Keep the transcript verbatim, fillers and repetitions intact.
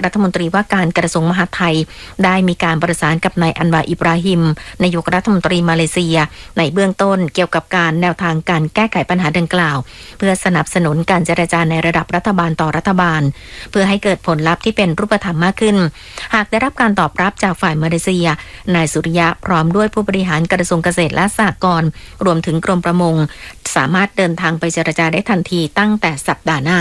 รัฐมนตรีว่าการกระทรวงมหาดไทยได้มีการประสานกับนายอันวาอิบราฮิมนายกรัฐมนตรีมาเลเซียในเบื้องต้นเกี่ยวกับการแนวทางการแก้ไขปัญหาดังกล่าวเพื่อสนับสนุนการเจรจาในระดับรัฐบาลต่อรัฐบาลเพื่อให้เกิดผลลัพธ์ที่เป็นรูปธรรมมากขึ้นหากได้รับการตอบรับจากฝ่ายมาเลเซียนายสุริยะพร้อมด้วยผู้บริหารกระทรวงเกษตรและสหกรณ์รวมถึงกรมประมงสามารถเดินทางไปเจรจาได้ทันทีตั้งแต่สัปดาห์หน้า